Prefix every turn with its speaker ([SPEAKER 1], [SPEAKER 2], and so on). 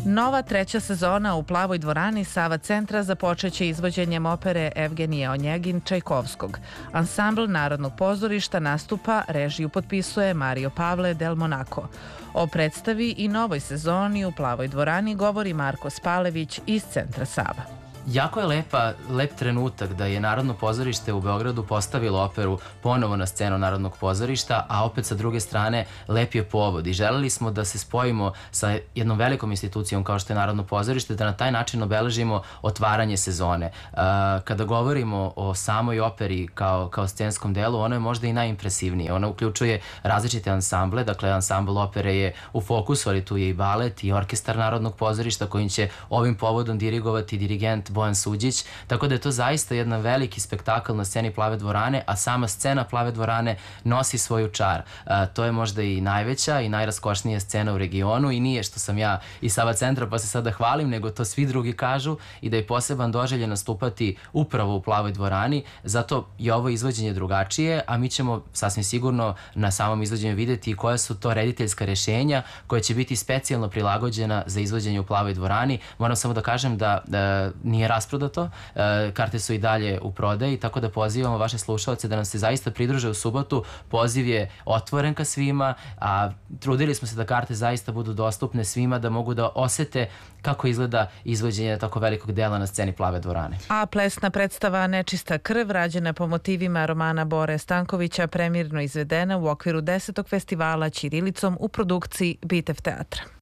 [SPEAKER 1] Nova treća sezona u Plavoj dvorani Sava centra započeće izvođenjem opere Evgenije Onjegin Čajkovskog. Ansambl Narodnog pozorišta nastupa, režiju potpisuje Mario Pavle del Monaco. O predstavi i novoj sezoni u Plavoj dvorani govori Marko Spalević iz Centra Sava.
[SPEAKER 2] Jako je lep trenutak da je Narodno pozorište u Beogradu postavilo operu ponovo na scenu Narodnog pozorišta, a opet sa druge strane lep je povod i želeli smo da se spojimo sa jednom velikom institucijom kao što je Narodno pozorište, da na taj način obeležimo otvaranje sezone. Kada govorimo o samoj operi kao scenskom delu, ono je možda i najimpresivnije. Ona uključuje različite ansamble, dakle ansambl opere je u fokusu, ali tu je i balet i orkestar Narodnog pozorišta kojim će ovim povodom dirigovati dirigent Bojan Suđić, tako da je to zaista jedan veliki spektakl na sceni Plave dvorane, a sama scena Plave dvorane nosi svoju čar. To je možda i najveća i najraskošnija scena u regionu i nije što sam ja iz Sava centra pa se sada hvalim, nego to svi drugi kažu i da je poseban doželje nastupati upravo u Plavoj dvorani, zato je ovo izvođenje drugačije, a mi ćemo sasvim sigurno na samom izvođenju videti koja su to rediteljska rešenja koja će biti specijalno prilagođena za izvođenje u Plavoj dvorani. Moram samo da kažem da nije rasprodato, karte su i dalje u prodaji, tako da pozivamo vaše slušalce da nam se zaista pridruže u subotu. Poziv je otvoren ka svima, a trudili smo se da karte zaista budu dostupne svima, da mogu da osete kako izgleda izvođenje tako velikog dela na sceni Plave dvorane.
[SPEAKER 1] A plesna predstava Nečista krv, rađena po motivima romana Bore Stankovića, premirno izvedena u okviru 10. festivala ćirilicom u produkciji Bitev teatra.